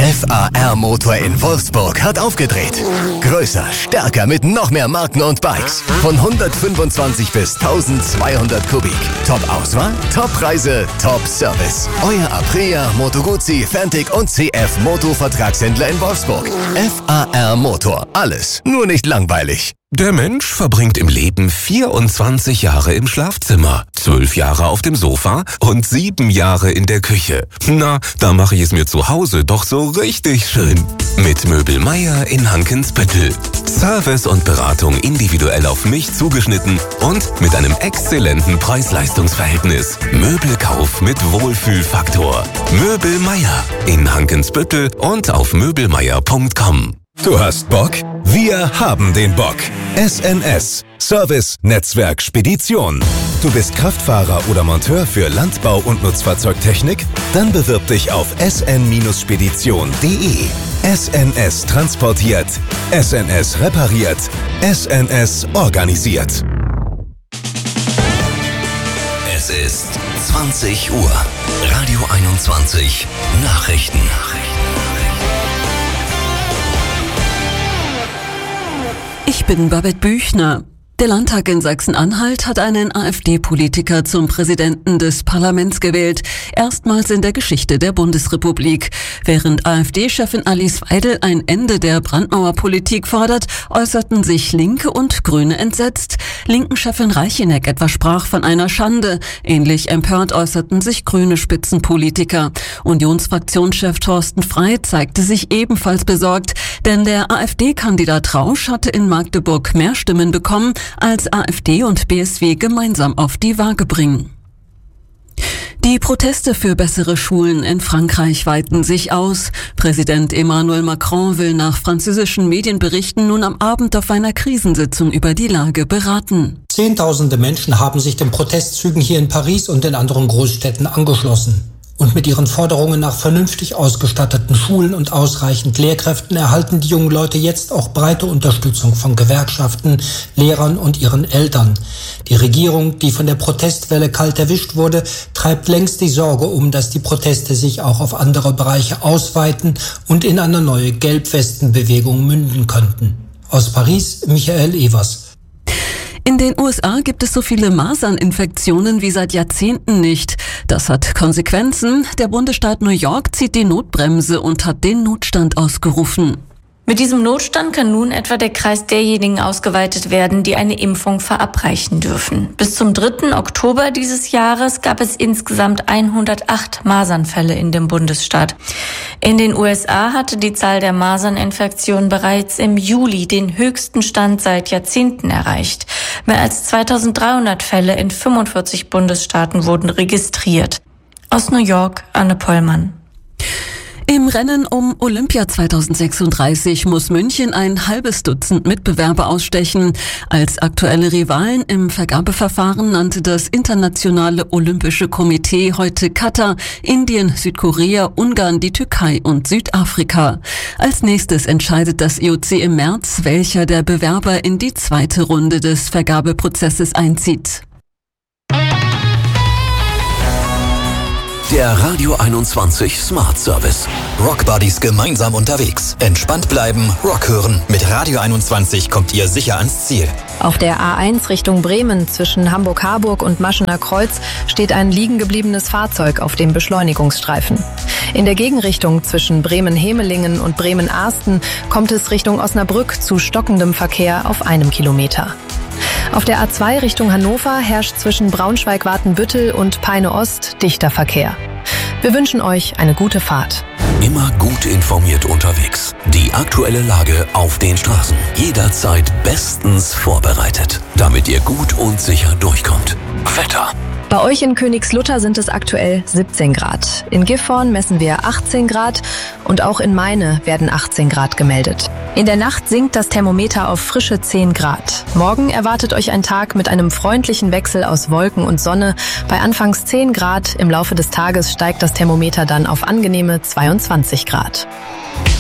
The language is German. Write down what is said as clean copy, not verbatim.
FAR Motor in Wolfsburg hat aufgedreht. Größer, stärker mit noch mehr Marken und Bikes. Von 125 bis 1200 Kubik. Top-Auswahl, Top-Preise, Top-Service. Euer Aprilia, Moto Guzzi, Fentic und CF Moto-Vertragshändler in Wolfsburg. FAR Motor. Alles, nur nicht langweilig. Der Mensch verbringt im Leben 24 Jahre im Schlafzimmer, 12 Jahre auf dem Sofa und 7 Jahre in der Küche. Na, da mache ich es mir zu Hause doch so richtig schön. Mit Möbel Meier in Hankensbüttel. Service und Beratung individuell auf mich zugeschnitten und mit einem exzellenten Preis-Leistungs-Verhältnis. Möbelkauf mit Wohlfühlfaktor. Möbel Meier in Hankensbüttel und auf möbelmeier.com. Du hast Bock? Wir haben den Bock. SNS. Service, Netzwerk, Spedition. Du bist Kraftfahrer oder Monteur für Landbau und Nutzfahrzeugtechnik? Dann bewirb dich auf sn-spedition.de. SNS transportiert, SNS repariert, SNS organisiert. Es ist 20 Uhr. Radio 21 Nachrichten. Ich bin Babette Büchner. Der Landtag in Sachsen-Anhalt hat einen AfD-Politiker zum Präsidenten des Parlaments gewählt. Erstmals in der Geschichte der Bundesrepublik. Während AfD-Chefin Alice Weidel ein Ende der Brandmauerpolitik fordert, äußerten sich Linke und Grüne entsetzt. Linken-Chefin Reicheneck etwa sprach von einer Schande. Ähnlich empört äußerten sich grüne Spitzenpolitiker. Unionsfraktionschef Thorsten Frey zeigte sich ebenfalls besorgt, denn der AfD-Kandidat Rausch hatte in Magdeburg mehr Stimmen bekommen, als AfD und BSW gemeinsam auf die Waage bringen. Die Proteste für bessere Schulen in Frankreich weiten sich aus. Präsident Emmanuel Macron will nach französischen Medienberichten nun am Abend auf einer Krisensitzung über die Lage beraten. Zehntausende Menschen haben sich den Protestzügen hier in Paris und in anderen Großstädten angeschlossen. Und mit ihren Forderungen nach vernünftig ausgestatteten Schulen und ausreichend Lehrkräften erhalten die jungen Leute jetzt auch breite Unterstützung von Gewerkschaften, Lehrern und ihren Eltern. Die Regierung, die von der Protestwelle kalt erwischt wurde, treibt längst die Sorge um, dass die Proteste sich auch auf andere Bereiche ausweiten und in eine neue Gelbwestenbewegung münden könnten. Aus Paris, Michael Evers. In den USA gibt es so viele Maserninfektionen wie seit Jahrzehnten nicht. Das hat Konsequenzen. Der Bundesstaat New York zieht die Notbremse und hat den Notstand ausgerufen. Mit diesem Notstand kann nun etwa der Kreis derjenigen ausgeweitet werden, die eine Impfung verabreichen dürfen. Bis zum 3. Oktober dieses Jahres gab es insgesamt 108 Masernfälle in dem Bundesstaat. In den USA hatte die Zahl der Maserninfektionen bereits im Juli den höchsten Stand seit Jahrzehnten erreicht. Mehr als 2300 Fälle in 45 Bundesstaaten wurden registriert. Aus New York, Anne Pollmann. Im Rennen um Olympia 2036 muss München ein halbes Dutzend Mitbewerber ausstechen. Als aktuelle Rivalen im Vergabeverfahren nannte das Internationale Olympische Komitee heute Katar, Indien, Südkorea, Ungarn, die Türkei und Südafrika. Als nächstes entscheidet das IOC im März, welcher der Bewerber in die zweite Runde des Vergabeprozesses einzieht. Der Radio 21 Smart Service. Rock Buddies gemeinsam unterwegs. Entspannt bleiben, Rock hören. Mit Radio 21 kommt ihr sicher ans Ziel. Auf der A1 Richtung Bremen zwischen Hamburg-Harburg und Maschener Kreuz steht ein liegengebliebenes Fahrzeug auf dem Beschleunigungsstreifen. In der Gegenrichtung zwischen Bremen-Hemelingen und Bremen-Ahsten kommt es Richtung Osnabrück zu stockendem Verkehr auf 1 Kilometer. Auf der A2 Richtung Hannover herrscht zwischen Braunschweig-Watenbüttel und Peine-Ost dichter Verkehr. Wir wünschen euch eine gute Fahrt. Immer gut informiert unterwegs. Die aktuelle Lage auf den Straßen. Jederzeit bestens vorbereitet, damit ihr gut und sicher durchkommt. Wetter. Bei euch in Königslutter sind es aktuell 17 Grad. In Gifhorn messen wir 18 Grad und auch in Meine werden 18 Grad gemeldet. In der Nacht sinkt das Thermometer auf frische 10 Grad. Morgen erwartet euch ein Tag mit einem freundlichen Wechsel aus Wolken und Sonne. Bei anfangs 10 Grad, im Laufe des Tages steigt das Thermometer dann auf angenehme 22 Grad.